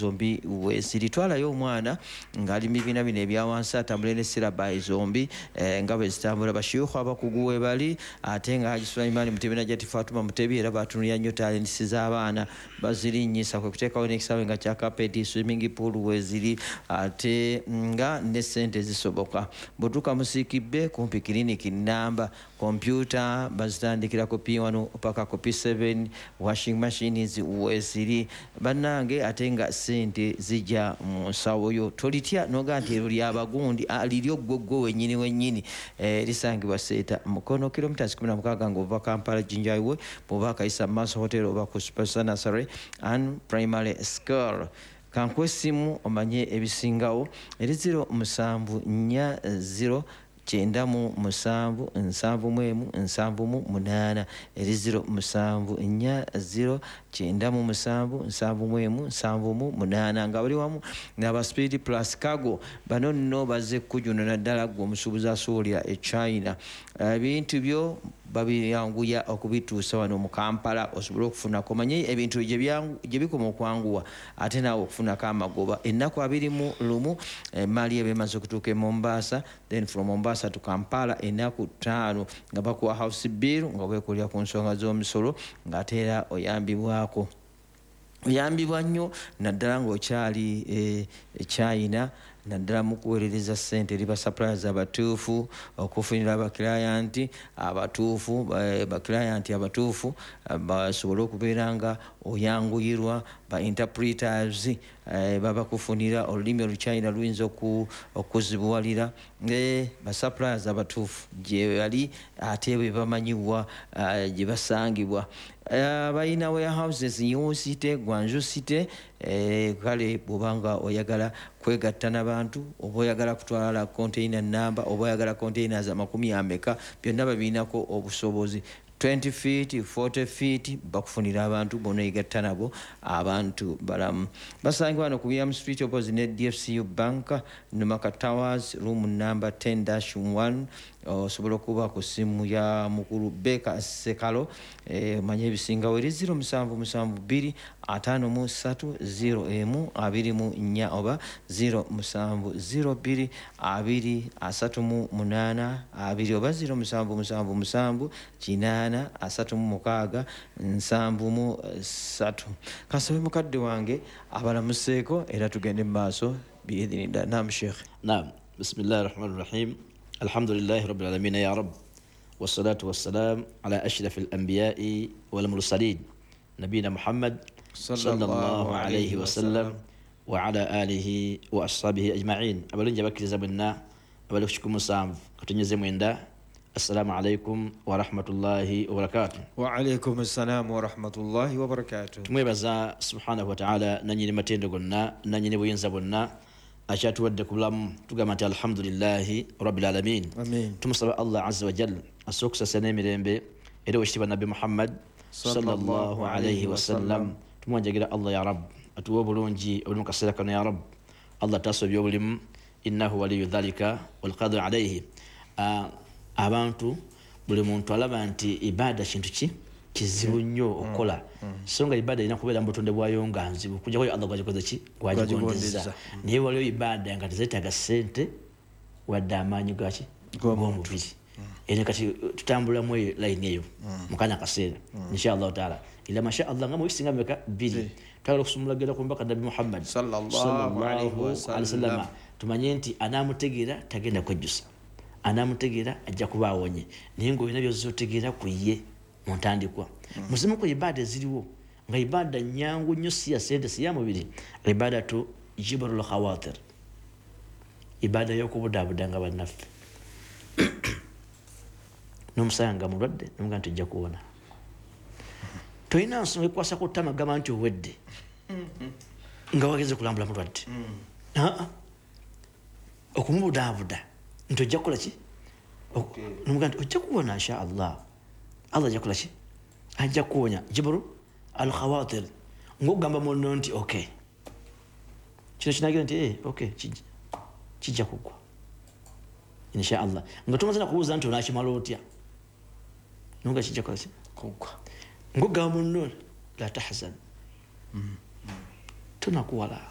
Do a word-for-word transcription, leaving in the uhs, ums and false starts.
zombi weziri. Twalayo omwana ng'ali mu bibiina bino ebya wansi atambula ne sirabayi zombi nga bwe zitambula. Bashiyukhu abakugu we bali ate nga Haji Sulaiman Mutebi na Jati Fatuma Mutebi era batunulira nnyo talents z'abaana bazirinnyisa kwe kuteekawo n'ekisaawe nga kya kapeti swimming pool weziri ate nga ne ssente zisoboka. Bw'otuuka Musiikibbe kumpi kiriniki nnamba kompyuta bazitandikira ku P one paka ku P seven washing machines weziri bannange ate nga ssente zijja mu nsawo yo. Tolitya noga nti ero lyabagundi aliryo ggwe wennyini wennyini lisangibwa Seeta Mukono kilometers kumi na mukaaga ng'ova Kampala Jinja Highway bw'oba Kayisa Maso Hotel oba ku Super Nursery and Primary School. Kankwe essimu omanye ebisingawo eri zero musanvu nnya zero kyenda mu musanvu nsanvu mu emu nsanvu mu munaana eri zero musanvu nnya zero kyenda mu musanvu nsanvu mu emu nsanvu mu munaana nga bali wamu n'aba Speed Plus Cargo bano nno bazze kujunula ddala gwe omusuubuzi asuulira e China ebintu byo babiyanguya okubituusa wano mu Kampala osobole okufunako manye ebintu gye bikoma okwanguwa ate naawe okufunako amagoba ennaku abiri mu lumu emaali eba emaze okutuuka e Mombasa then from Mombasa to Kampala ennaku ttaano nga bakuwa house bill nga weekulira ku nsonga z'omusolo ng'ate era oyambibwako oyambibwa nnyo naddala ng'okyali e China naddala mu kuweerereza ssente eri basuppliers abatuufu okufunira abakirayanti abatuufu bakirayanti abatuufu basobole okubeera nga oyanguyirwa ba interpreters babakufunira olulimi oluchina luyinza okuzibuwalira basuppliers abatuufu gye bali ate bwe bamanyiwa gye basangibwa. Abalina warehouses Nyiwo City Gwanju City kale bw'obanga oyagala kwegatta n'abantu oba oyagala kutwala container namba oba oyagala containers amakumi ameka byonna babiinako obusobozi twenty feet forty feet bakufunira abantu bonna yegatta nabo abantu balamu. Basangibwa wano ku William Street opposite ne D F C U Bank Numaka Towers room number ten dash one osobola okuba ku ssimu ya mukulu Beka Sekalo manye ebisingawo eri zero musanvu musanvu bbiri ataano mu ssatu zero emu abiri mu nnya oba zero musanvu zero bbiri abiri asatu mu munaana abiri oba zero musanvu musanvu musanvu kinaana asatu mu mukaaga nsanvu mu ssatu. Kasabe mukadde wange abalamuseeko era tugende mu maaso biidhinillah. Naam Sheikh. Naam. Bismillahir Rahmanir Rahim. Alhamdulillahi Rabbil Alamin ya Rabb. Wassalatu wassalam ala ashrafil anbiya'i wal mursalin nabiyina Muhammad sallallahu alayhi wa sallam wa ala alihi wa ashabihi ajma'in. Abalungi abakkiriza bonna abali ku kikumi musanvu katunyeze mwenda. Assalamu alaikum wa rahmatullahi wa barakatuh. Wa alaikum assalam wa rahmatullahi wa barakatuh. Tumwebaza subhanahu wa ta'ala nanyini matendo gonna nanyini buyinza bonna akyatuwadde ku bulamu tugamba nti alhamdulillahi rabbil alamin. Amin. Tumusaba Allah azza wa jalla asookusasa n'emirembe era wekitiibwa Nabbi Muhammad sallallahu alayhi wa sallam. Tumwanjagira Allah ya Rabb atuwe obulungi obuli mu kaseera kano ya Rabb. Allah tasobya obulimu innahu waliyu dhalika wal qadiru alayhi. Abantu buli muntu alaba nti ibada kintu ki kizibu nnyo okukola so nga ibada ina kubeera mu butonde bwayo nga nzibu kujjako Allah gwagikoze ki gwagigondeza naye waliyo ibada nga tezeetaaga ssente wadde amaanyi gaki g'omubiri era kati tutambulamu eyo layini eyo mu kaana kaseera inshallah taala ila masha Allah nga mubisinga meka bbiri twagala okusumulagera ku mbaka Nabbi Muhammad sallallahu alayhi wa sallam tumanye nti anaamutegeera tagenda kwejjusa anamutegeera ajja kuba awonye naye ng'olina by'ozotegeera ku ye mu ntandikwa muzimu ku ibada eziriwo nga ibada nyangu nnyo si ya ssente si ya mubiri ibada tu jibrul khawatir ibada y'okubudaabuda nga bannaffe n'omusaya nga mulwadde nomuga nti ojja kuwona tolina nsonga ekwasa ku ttama gamba nti owedde nga wageze kulambula mulwadde aa okumubudaabuda nti ojja kukola ki nomuga nti ojja kuwona insha Allah Allah ajja kukola ki ajja kuwonya jibru al khawatir ng'ogamba munno nti okay kino kinagira nti eh okay kijja kugwa insha Allah nga tomaze nakubuuza nti onaakimala otya nomuga kijja kukola ki kugwa ng'ogamba munno la tahzan tunakuwala